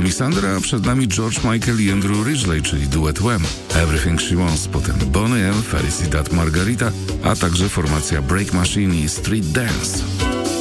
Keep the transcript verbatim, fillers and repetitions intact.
nami Sandra, a przed nami George Michael i Andrew Ridgeley, czyli duet Wham. Everything She Wants, potem Boney M, Felicidad Margarita, a także formacja Break Machine i Street Dance.